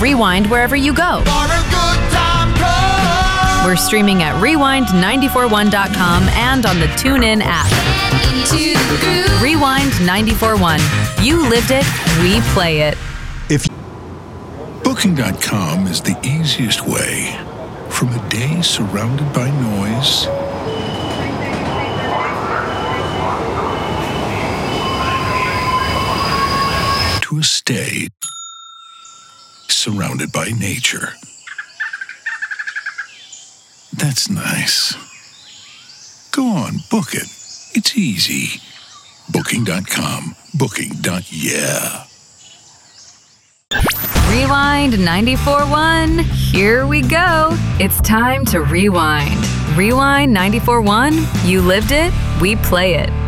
Rewind wherever you go. We're streaming at rewind941.com and on the TuneIn app. Rewind 94.1. You lived it, we play it. Booking.com is the easiest way from a day surrounded by noise to a stay surrounded by nature. That's nice. Go on, book it. It's easy. Booking.com. Booking.yeah. Rewind 94.1. Here we go. It's time to rewind. Rewind 94.1. You lived it, we play it.